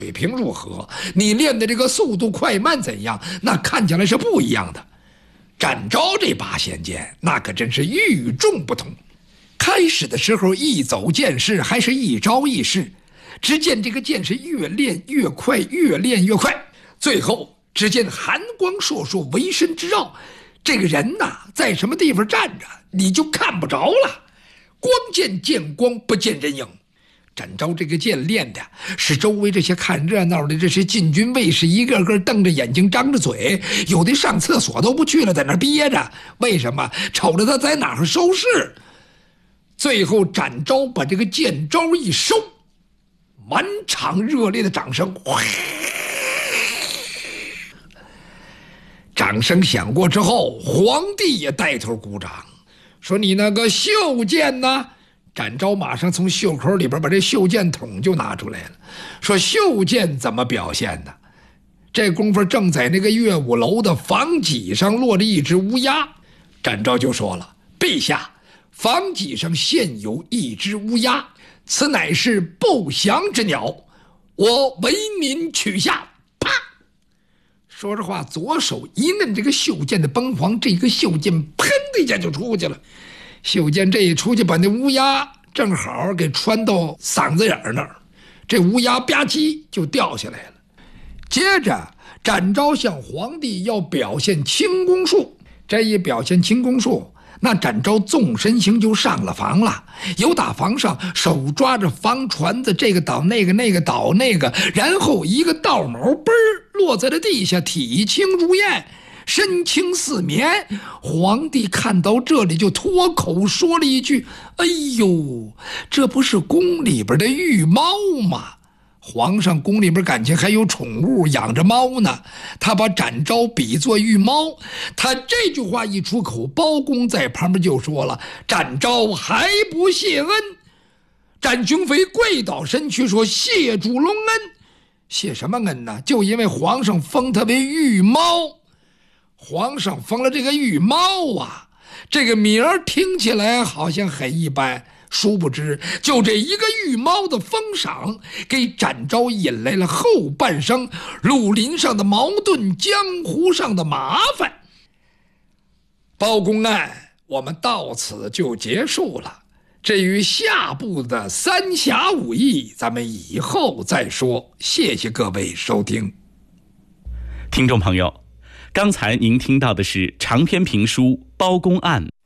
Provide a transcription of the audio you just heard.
水平如何，你练的这个速度快慢怎样，那看起来是不一样的。展昭这把仙剑，那可真是与众不同。开始的时候一走剑式，还是一招一式，只见这个剑是越练越快，越练越快，最后只见寒光烁烁，为身之绕，这个人呐，在什么地方站着你就看不着了，光见剑光，不见人影。展昭这个剑练的是周围这些看热闹的这些禁军卫士一个个瞪着眼睛张着嘴，有的上厕所都不去了，在那憋着。为什么？瞅着他在哪儿收势。最后展昭把这个剑招一收，满场热烈的掌声，掌声响过之后，皇帝也带头鼓掌，说你那个袖剑呢？展昭马上从袖口里边把这袖剑筒就拿出来了，说袖剑怎么表现呢？这功夫正在那个乐舞楼的房脊上落着一只乌鸦，展昭就说了：陛下，房脊上现有一只乌鸦，此乃是不祥之鸟，我为民取下。啪！说着话，左手一摁这个袖剑的崩簧，这个袖剑砰的一下就出去了。袖剑这一出去，把那乌鸦正好给穿到嗓子眼那儿，这乌鸦吧唧就掉下来了。接着展昭向皇帝要表现轻功术，这一表现轻功术，那展昭纵身行就上了房了，由打房上手抓着房船子，这个倒那个，那个倒那个，然后一个倒毛嘣落在了地下，体轻如燕，身轻似棉。皇帝看到这里就脱口说了一句：哎呦，这不是宫里边的御猫吗？皇上宫里边感情还有宠物，养着猫呢，他把展昭比作御猫。他这句话一出口，包公在旁边就说了：展昭还不谢恩。展雄飞跪倒身躯说：谢主隆恩。谢什么恩呢？就因为皇上封他为御猫。皇上封了这个御猫啊，这个名儿听起来好像很一般，殊不知就这一个御猫的封赏，给展昭引来了后半生绿林上的矛盾，江湖上的麻烦。包公案我们到此就结束了，至于下部的三侠五义，咱们以后再说。谢谢各位收听。 听众朋友，刚才您听到的是长篇评书《包公案》，